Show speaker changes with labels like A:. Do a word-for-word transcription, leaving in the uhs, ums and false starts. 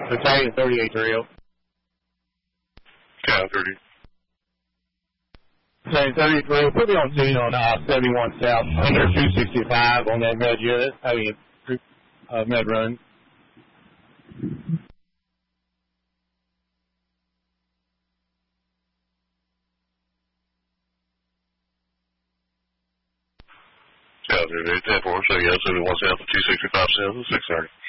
A: Battalion thirty-eight Trail.
B: Battalion thirty.
A: Battalion thirty-eight Trail, put me on scene on uh, seventy-one South, under two sixty-five on that med unit, having a uh, med run.
B: Battalion thirty-eight, ten four, so yeah, seventy-one South, two sixty-five South, six thirty.